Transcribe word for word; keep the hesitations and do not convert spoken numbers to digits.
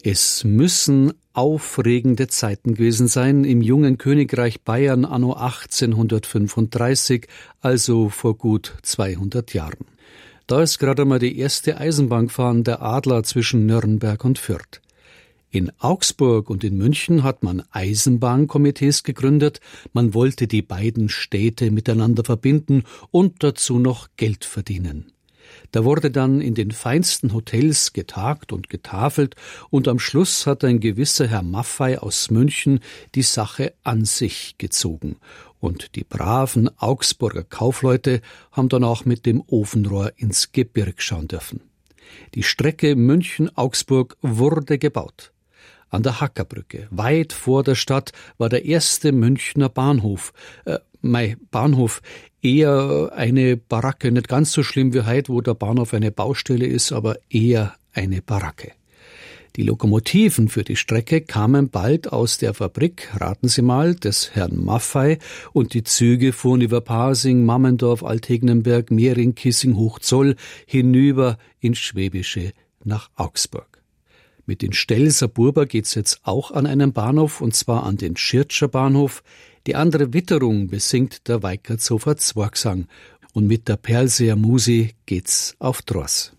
Es müssen aufregende Zeiten gewesen sein im jungen Königreich Bayern anno achtzehnhundertfünfunddreißig, also vor gut zweihundert Jahren. Da ist gerade mal die erste Eisenbahn gefahren, der Adler zwischen Nürnberg und Fürth. In Augsburg und in München hat man Eisenbahnkomitees gegründet, man wollte die beiden Städte miteinander verbinden und dazu noch Geld verdienen. Da wurde dann in den feinsten Hotels getagt und getafelt und am Schluss hat ein gewisser Herr Maffei aus München die Sache an sich gezogen. Und die braven Augsburger Kaufleute haben dann auch mit dem Ofenrohr ins Gebirg schauen dürfen. Die Strecke München-Augsburg wurde gebaut. An der Hackerbrücke, weit vor der Stadt, war der erste Münchner Bahnhof. Äh, mein Bahnhof, eher eine Baracke, nicht ganz so schlimm wie heute, wo der Bahnhof eine Baustelle ist, aber eher eine Baracke. Die Lokomotiven für die Strecke kamen bald aus der Fabrik, raten Sie mal, des Herrn Maffei, und die Züge fuhren über Pasing, Mammendorf, Altegnenberg, Mehring, Kissing, Hochzoll hinüber ins Schwäbische nach Augsburg. Mit den Stelser Burber geht's jetzt auch an einen Bahnhof, und zwar an den Schirtscher Bahnhof. Die andere Witterung besingt der Weikertshofer Zwergsang. Und mit der Perlseer Musi geht's auf Tross.